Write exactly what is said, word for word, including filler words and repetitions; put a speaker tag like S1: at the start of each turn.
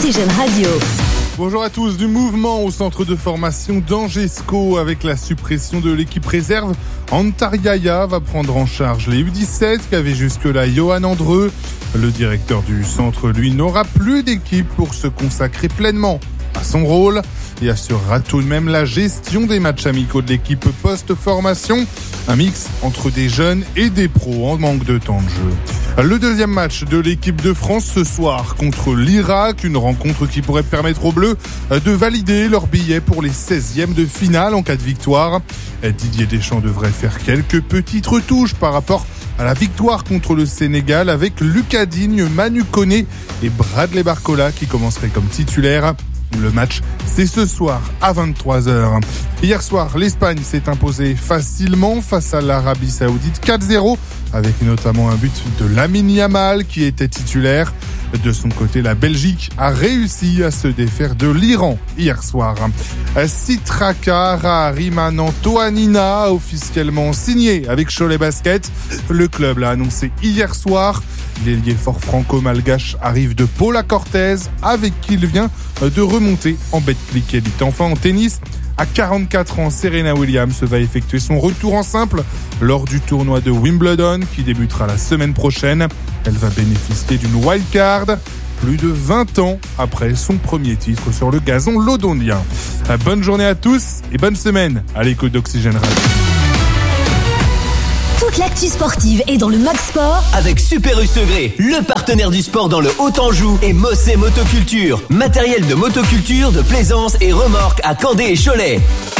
S1: Oxygène Radio.
S2: Bonjour à tous. Du mouvement au centre de formation d'Angesco avec la suppression de l'équipe réserve. Antariaya va prendre en charge les U dix-sept qu'avait jusque-là Johan Andreu. Le directeur du centre, lui, n'aura plus d'équipe pour se consacrer pleinement à son rôle et assurera tout de même la gestion des matchs amicaux de l'équipe post-formation. Un mix entre des jeunes et des pros en manque de temps de jeu. Le deuxième match de l'équipe de France ce soir contre l'Irak, une rencontre qui pourrait permettre aux Bleus de valider leur billet pour les seizièmes de finale en cas de victoire. Didier Deschamps devrait faire quelques petites retouches par rapport à la victoire contre le Sénégal avec Lucas Digne, Manu Koné et Bradley Barcola qui commenceraient comme titulaires. Le match, c'est ce soir à vingt-trois heures. Hier soir, l'Espagne s'est imposée facilement face à l'Arabie Saoudite quatre zéro, avec notamment un but de Lamine Yamal qui était titulaire. De son côté, la Belgique a réussi à se défaire de l'Iran hier soir. Sitraka Rahariman Toanina a officiellement signé avec Cholet Basket. Le club l'a annoncé hier soir. L'ailier fort franco-malgache arrive de Paula Cortez, avec qui il vient de remonter en Betclic Elite. Enfin, en tennis, à quarante-quatre ans, Serena Williams va effectuer son retour en simple lors du tournoi de Wimbledon qui débutera la semaine prochaine. Elle va bénéficier d'une wildcard plus de vingt ans après son premier titre sur le gazon londonien. Bonne journée à tous et bonne semaine à l'écoute d'Oxygène Radio.
S1: Toute l'actu sportive est dans le Mag Sport
S3: avec Super U Segré, le partenaire du sport dans le Haut-Anjou, et Mossé Motoculture, matériel de motoculture, de plaisance et remorques à Candé et Cholet.